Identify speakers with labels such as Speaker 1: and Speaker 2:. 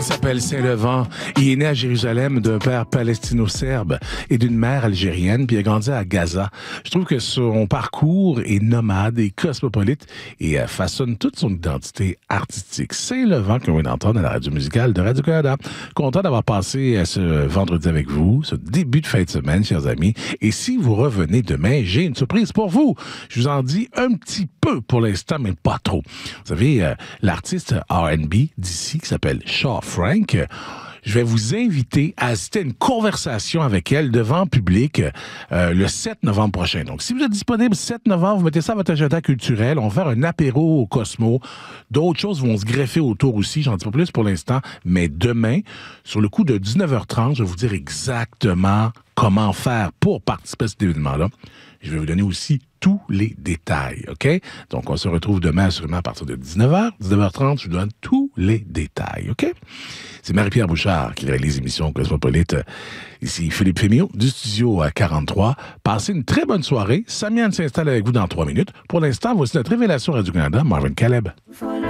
Speaker 1: s'appelle Saint-Levant. Il est né à Jérusalem d'un père palestino-serbe et d'une mère algérienne, puis il a grandi à Gaza. Je trouve que son parcours est nomade et cosmopolite et façonne toute son identité artistique. Saint-Levant, qu'on vient d'entendre à la radio musicale de Radio-Canada. Content d'avoir passé ce vendredi avec vous, ce début de fin de semaine, chers amis. Et si vous revenez demain, j'ai une surprise pour vous. Je vous en dis un petit peu pour l'instant, mais pas trop. Vous savez, l'artiste R&B d'ici qui s'appelle Shaw Frank, je vais vous inviter à assister à une conversation avec elle devant public le 7 novembre prochain. Donc, si vous êtes disponible le 7 novembre, vous mettez ça à votre agenda culturel. On va faire un apéro au Cosmo. D'autres choses vont se greffer autour aussi. J'en dis pas plus pour l'instant. Mais demain, sur le coup de 19h30, je vais vous dire exactement comment faire pour participer à cet événement-là. Je vais vous donner aussi tous les détails, OK? Donc, on se retrouve demain, assurément, à partir de 19h. 19h30, je vous donne tous les détails, OK? C'est Marie-Pierre Bouchard qui réalise l'émission Cosmopolite. Ici, Philippe Fémio, du studio à 43. Passez une très bonne soirée. Samian s'installe avec vous dans 3 minutes. Pour l'instant, voici notre révélation Radio-Canada, Marvin Caleb. Voilà.